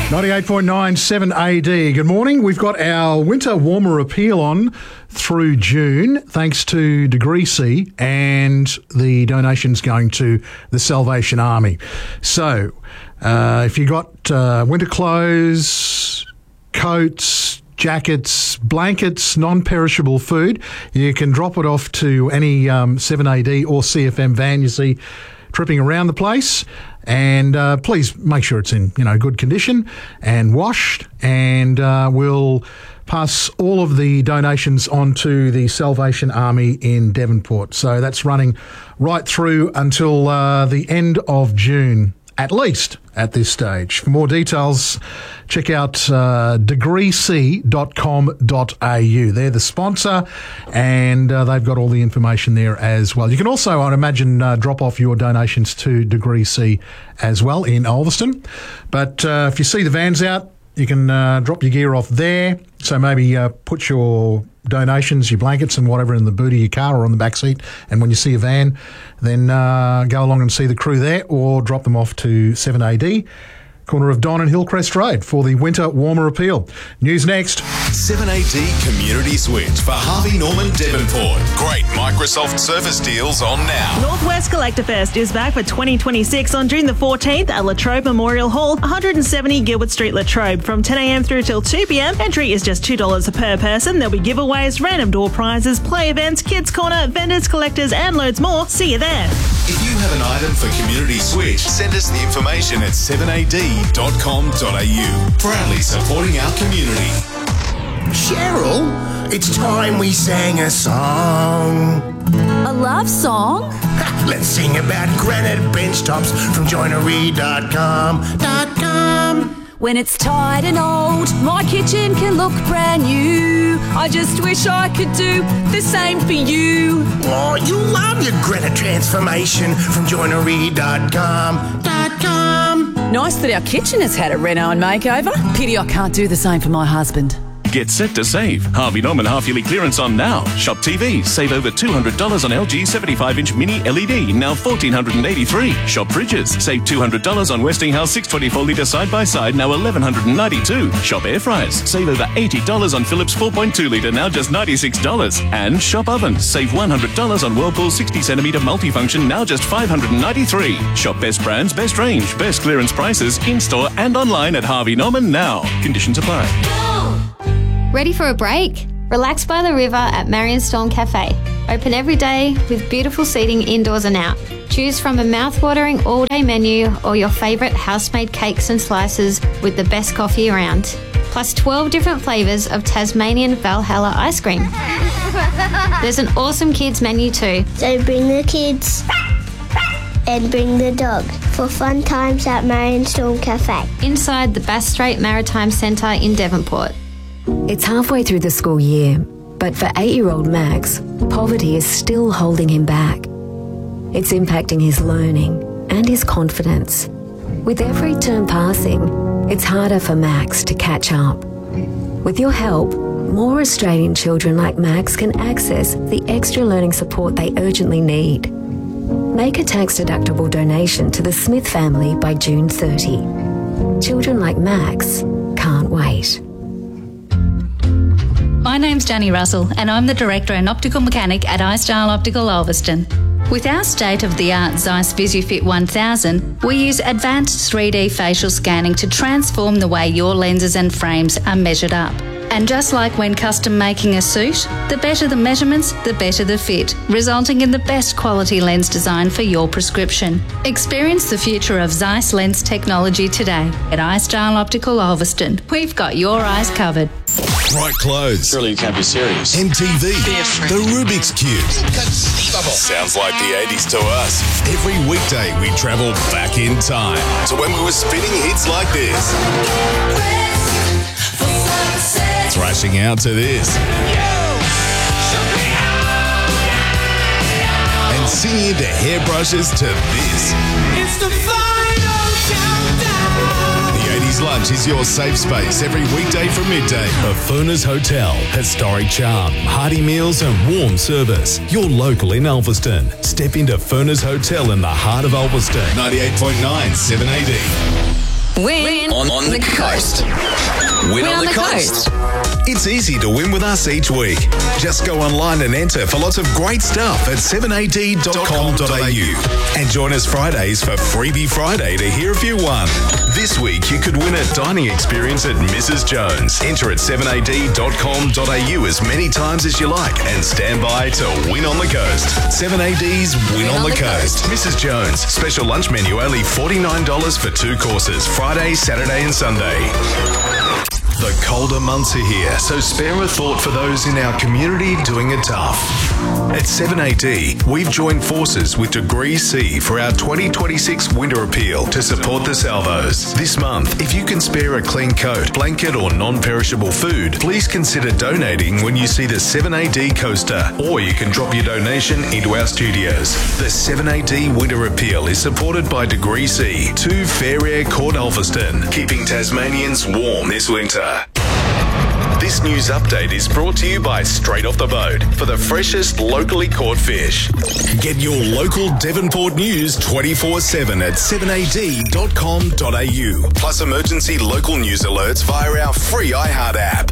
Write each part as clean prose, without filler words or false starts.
98.97 AD. Good morning. We've got our winter warmer appeal on through June, thanks to Degree C, and the donations going to the Salvation Army. So, if you got winter clothes, coats, jackets, blankets, non-perishable food, you can drop it off to any 7AD or CFM van you see tripping around the place. And please make sure it's in good condition and washed, and we'll pass all of the donations on to the Salvation Army in Devonport. So that's running right through until the end of June, at least at this stage. For more details, check out degreec.com.au. They're the sponsor, and they've got all the information there as well. You can also, I'd imagine, drop off your donations to Degree C as well in Ulverston. But if you see the vans out, you can drop your gear off there. So maybe put your donations, your blankets and whatever in the boot of your car or on the back seat. And when you see a van, then go along and see the crew there, or drop them off to 7AD, corner of Don and Hillcrest Road, for the winter warmer appeal. News next. 7AD Community Switch for Harvey Norman Devonport. Great Microsoft Surface deals on now. Northwest Collector Fest is back for 2026 on June the 14th at Latrobe Memorial Hall, 170 Gilbert Street, Latrobe, from 10 a.m. through till 2 p.m. Entry is just $2 per person. There'll be giveaways, random door prizes, play events, kids corner, vendors, collectors, and loads more. See you there. If you have an item for Community Switch, send us the information at 7ad.com.au. Proudly supporting our community. Cheryl, it's time we sang a song. A love song? Let's sing about granite bench tops from joinery.com. When it's tired and old, my kitchen can look brand new. I just wish I could do the same for you. Oh, you'll love your granite transformation from joinery.com. Nice that our kitchen has had a reno and makeover. Pity I can't do the same for my husband. Get set to save. Harvey Norman half-yearly clearance on now. Shop TV. Save over $200 on LG 75-inch mini LED, now $1,483. Shop fridges. Save $200 on Westinghouse 624-litre side-by-side, now $1,192. Shop air fryers. Save over $80 on Philips 4.2-litre, now just $96. And shop ovens. Save $100 on Whirlpool 60-centimetre multifunction, now just $593. Shop best brands, best range, best clearance prices, in-store and online at Harvey Norman now. Conditions apply. Ready for a break? Relax by the river at Marion Storm Cafe. Open every day with beautiful seating indoors and out. Choose from a mouth-watering all-day menu or your favourite house-made cakes and slices with the best coffee around. Plus 12 different flavours of Tasmanian Valhalla ice cream. There's an awesome kids menu too. So bring the kids and bring the dog for fun times at Marion Storm Cafe. Inside the Bass Strait Maritime Centre in Devonport. It's halfway through the school year, but for 8-year-old Max, poverty is still holding him back. It's impacting his learning and his confidence. With every term passing, it's harder for Max to catch up. With your help, more Australian children like Max can access the extra learning support they urgently need. Make a tax-deductible donation to the Smith family by June 30. Children like Max can't wait. My name's Jenny Russell and I'm the Director and Optical Mechanic at iStyle Optical Ulverston. With our state-of-the-art Zeiss VisuFit 1000, we use advanced 3D facial scanning to transform the way your lenses and frames are measured up. And just like when custom making a suit, the better the measurements, the better the fit, resulting in the best quality lens design for your prescription. Experience the future of Zeiss lens technology today at iStyle Optical Ulverston. We've got your eyes covered. Bright clothes. Surely you can't be serious. MTV. The Rubik's Cube. Sounds like the 80s to us. Every weekday we travel back in time to when we were spinning hits like this. Thrashing out to this. And singing into hairbrushes to this. It's the final countdown. The 80s Lunch is your safe space every weekday from midday. The Furness Hotel. Historic charm, hearty meals and warm service. You're local in Ulverston. Step into Furness Hotel in the heart of Ulverston. 98.9 7AD. Win on the coast. Win on the coast. It's easy to win with us each week. Just go online and enter for lots of great stuff at 7ad.com.au. And join us Fridays for Freebie Friday to hear if you won. This week you could win a dining experience at Mrs. Jones. Enter at 7ad.com.au as many times as you like and stand by to win on the coast. 7AD's Win on the Coast. Mrs. Jones. Special lunch menu only $49 for 2 courses. Friday, Saturday and Sunday. The colder months are here, so spare a thought for those in our community doing it tough. At 7AD, we've joined forces with Degree C for our 2026 winter appeal to support the salvos. This month, if you can spare a clean coat, blanket or non-perishable food, please consider donating when you see the 7AD coaster, or you can drop your donation into our studios. The 7AD winter appeal is supported by Degree C, 2 Fair Air Court Ulverston, keeping Tasmanians warm this winter. This news update is brought to you by Straight Off the Boat for the freshest locally caught fish. Get your local Devonport news 24/7 at 7ad.com.au. Plus emergency local news alerts via our free iHeart app.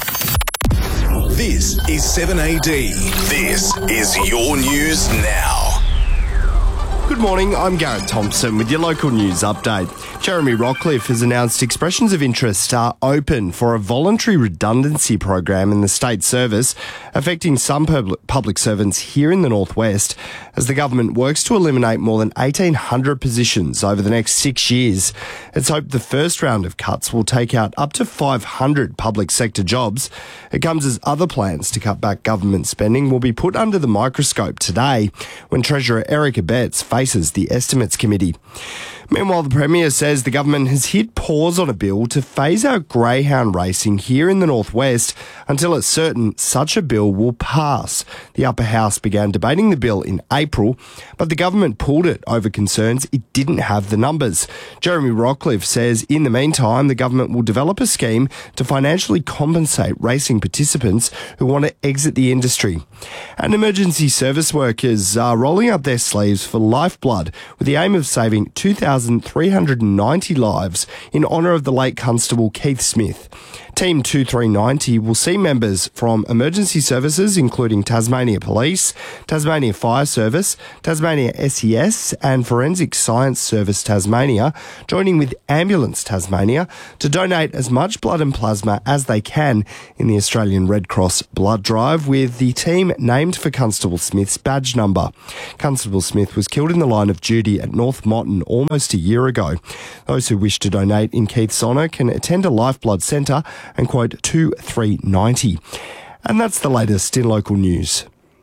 This is 7AD. This is your news now. Good morning, I'm Garrett Thompson with your local news update. Jeremy Rockcliffe has announced expressions of interest are open for a voluntary redundancy program in the state service, affecting some public servants here in the northwest, as the government works to eliminate more than 1,800 positions over the next 6 years. It's hoped the first round of cuts will take out up to 500 public sector jobs. It comes as other plans to cut back government spending will be put under the microscope today, when Treasurer Erica Betts faces the Estimates Committee. Meanwhile, the Premier says the government has hit pause on a bill to phase out greyhound racing here in the northwest until it's certain such a bill will pass. The upper house began debating the bill in April, but the government pulled it over concerns it didn't have the numbers. Jeremy Rockcliffe says in the meantime, the government will develop a scheme to financially compensate racing participants who want to exit the industry. And emergency service workers are rolling up their sleeves for lifeblood with the aim of saving 2,390 lives in honour of the late Constable Keith Smith. Team 2390 will see members from emergency services including Tasmania Police, Tasmania Fire Service, Tasmania SES and Forensic Science Service Tasmania, joining with Ambulance Tasmania to donate as much blood and plasma as they can in the Australian Red Cross blood drive, with the team named for Constable Smith's badge number. Constable Smith was killed in the line of duty at North Motton almost a year ago. Those who wish to donate in Keith's honour can attend a lifeblood centre and quote 2390. And that's the latest in local news.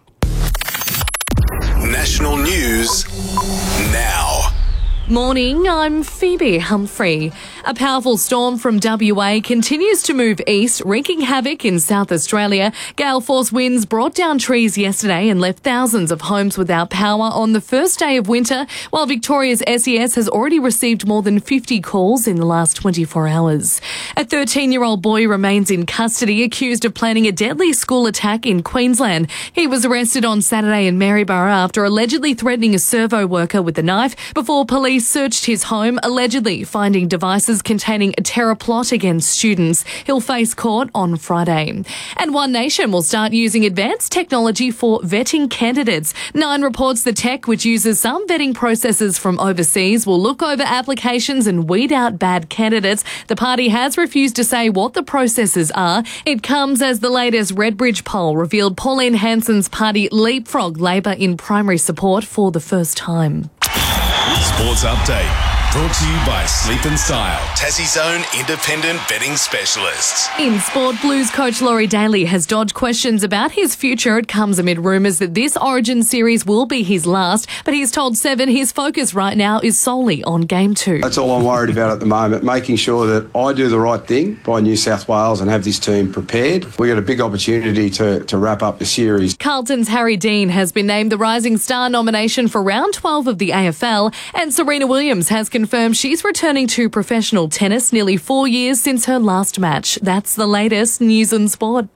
National news now. Morning, I'm Phoebe Humphrey. A powerful storm from WA continues to move east, wreaking havoc in South Australia. Gale force winds brought down trees yesterday and left thousands of homes without power on the first day of winter, while Victoria's SES has already received more than 50 calls in the last 24 hours. A 13-year-old boy remains in custody, accused of planning a deadly school attack in Queensland. He was arrested on Saturday in Maryborough after allegedly threatening a servo worker with a knife before police searched his home, allegedly finding devices containing a terror plot against students. He'll face court on Friday. And One Nation will start using advanced technology for vetting candidates. Nine reports the tech, which uses some vetting processes from overseas, will look over applications and weed out bad candidates. The party has refused to say what the processes are. It comes as the latest Redbridge poll revealed Pauline Hanson's party leapfrogged Labor in primary support for the first time. Sports Update, brought to you by Sleep and Style, Tassie's own independent betting specialists. In sport, Blues coach Laurie Daly has dodged questions about his future. It comes amid rumours that this Origin series will be his last, but he's told Seven his focus right now is solely on Game 2. That's all I'm worried about at the moment, making sure that I do the right thing by New South Wales and have this team prepared. We've got a big opportunity to wrap up the series. Carlton's Harry Dean has been named the Rising Star nomination for round 12 of the AFL, and Serena Williams has confirmed she's returning to professional tennis nearly 4 years since her last match. That's the latest news and sport.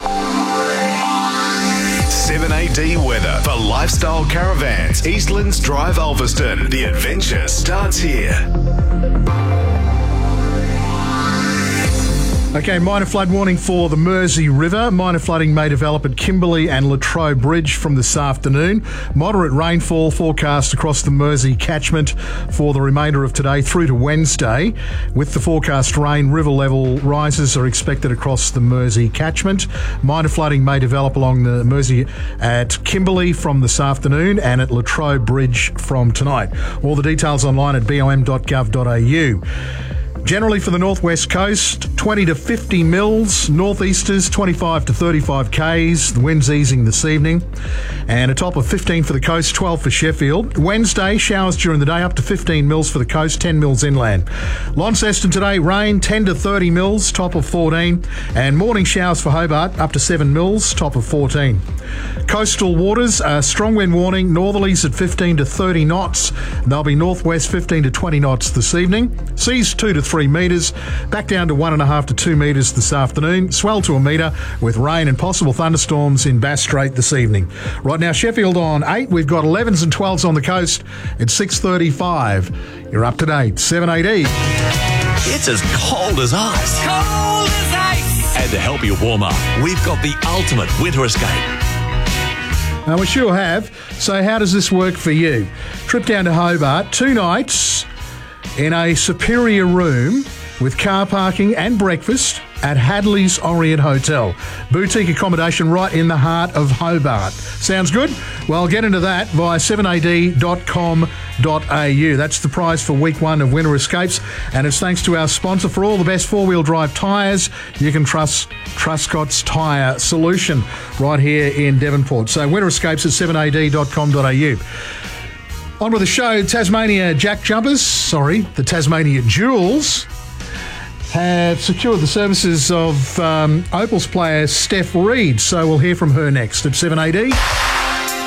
7AD weather for Lifestyle Caravans, Eastlands Drive, Ulverston. The adventure starts here. Okay, minor flood warning for the Mersey River. Minor flooding may develop at Kimberley and Latrobe Bridge from this afternoon. Moderate rainfall forecast across the Mersey catchment for the remainder of today through to Wednesday. With the forecast rain, river level rises are expected across the Mersey catchment. Minor flooding may develop along the Mersey at Kimberley from this afternoon and at Latrobe Bridge from tonight. All the details online at bom.gov.au. Generally for the northwest coast, 20 to 50 mils, northeasters 25 to 35 k's, the wind's easing this evening, and a top of 15 for the coast, 12 for Sheffield. Wednesday, showers during the day up to 15 mils for the coast, 10 mils inland. Launceston today, rain 10 to 30 mils, top of 14, and morning showers for Hobart up to 7 mils, top of 14. Coastal waters, strong wind warning, northerlies at 15 to 30 knots. They'll be northwest 15 to 20 knots this evening. Seas 2 to 3 metres, back down to 1.5 to 2 metres this afternoon. Swell to a metre with rain and possible thunderstorms in Bass Strait this evening. Right now, Sheffield on 8. We've got 11s and 12s on the coast at 6:35. You're up to date, 7AD. It's as cold as ice. Cold as ice. And to help you warm up, we've got the ultimate winter escape. We sure have. So how does this work for you? Trip down to Hobart, 2 nights in a superior room with car parking and breakfast at Hadley's Orient Hotel. Boutique accommodation right in the heart of Hobart. Sounds good? Well, get into that via 7ad.com.au. That's the prize for week 1 of Winter Escapes, and it's thanks to our sponsor for all the best four-wheel drive tyres. You can trust Truscott's Tyre Solution right here in Devonport. So Winter Escapes at 7ad.com.au. On with the show, the Tasmania Jewels have secured the services of Opal's player Steph Reid. So we'll hear from her next at 7AD.